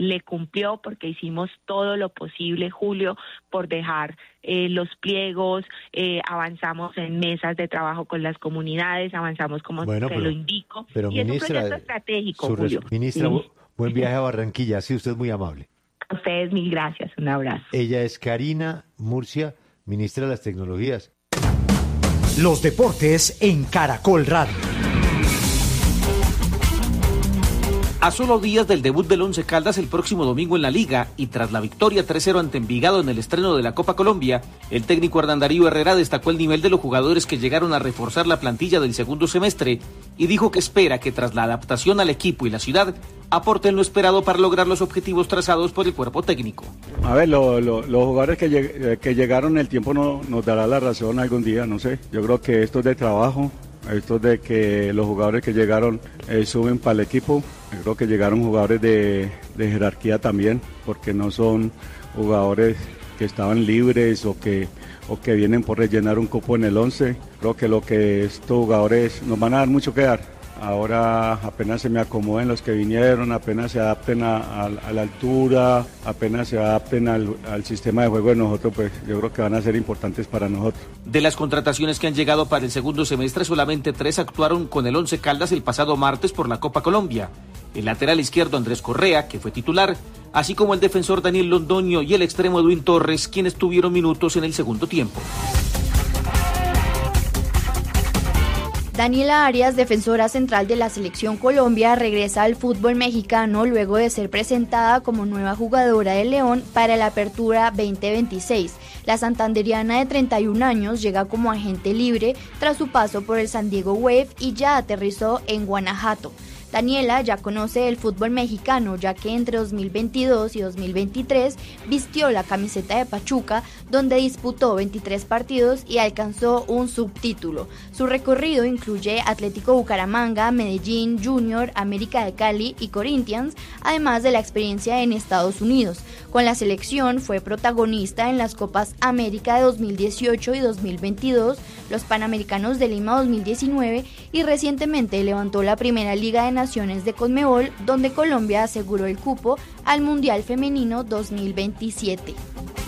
le cumplió porque hicimos todo lo posible, Julio, por dejar los pliegos, avanzamos en mesas de trabajo con las comunidades, avanzamos como te lo indico. Pero y ministra, es un proyecto estratégico, Julio. Ministra, Sí. Buen viaje a Barranquilla, sí, usted es muy amable. A ustedes mil gracias, un abrazo. Ella es Karina Murcia, ministra de las Tecnologías. Los deportes en Caracol Radio. A solo días del debut del Once Caldas el próximo domingo en la Liga y tras la victoria 3-0 ante Envigado en el estreno de la Copa Colombia, el técnico Hernán Darío Herrera destacó el nivel de los jugadores que llegaron a reforzar la plantilla del segundo semestre y dijo que espera que tras la adaptación al equipo y la ciudad aporten lo esperado para lograr los objetivos trazados por el cuerpo técnico. A ver, los jugadores que llegaron, el tiempo nos dará la razón algún día, no sé. Yo creo que esto es de trabajo. Esto de que los jugadores que llegaron suben para el equipo. Yo creo que llegaron jugadores de jerarquía también, porque no son jugadores que estaban libres o que vienen por rellenar un cupo en el 11. Creo que lo que estos jugadores nos van a dar mucho que dar. Ahora apenas se me acomoden los que vinieron, apenas se adapten a la altura, apenas se adapten al sistema de juego de nosotros, pues yo creo que van a ser importantes para nosotros. De las contrataciones que han llegado para el segundo semestre, solamente 3 actuaron con el Once Caldas el pasado martes por la Copa Colombia. El lateral izquierdo Andrés Correa, que fue titular, así como el defensor Daniel Londoño y el extremo Edwin Torres, quienes tuvieron minutos en el segundo tiempo. Daniela Arias, defensora central de la Selección Colombia, regresa al fútbol mexicano luego de ser presentada como nueva jugadora del León para la Apertura 2026. La santanderiana de 31 años llega como agente libre tras su paso por el San Diego Wave y ya aterrizó en Guanajuato. Daniela ya conoce el fútbol mexicano, ya que entre 2022 y 2023 vistió la camiseta de Pachuca, donde disputó 23 partidos y alcanzó un subtítulo. Su recorrido incluye Atlético Bucaramanga, Medellín, Junior, América de Cali y Corinthians, además de la experiencia en Estados Unidos. Con la selección fue protagonista en las Copas América de 2018 y 2022, los Panamericanos de Lima 2019 y recientemente levantó la primera Liga de Naciones de Conmebol, donde Colombia aseguró el cupo al Mundial Femenino 2027.